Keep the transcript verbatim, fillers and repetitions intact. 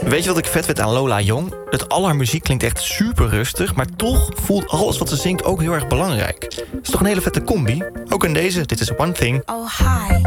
Weet je wat ik vet vind aan Lola Jong? Dat al haar muziek klinkt echt super rustig, maar toch voelt alles wat ze zingt ook heel erg belangrijk. Is toch een hele vette combi? Ook in deze, dit is One Thing. Oh hi,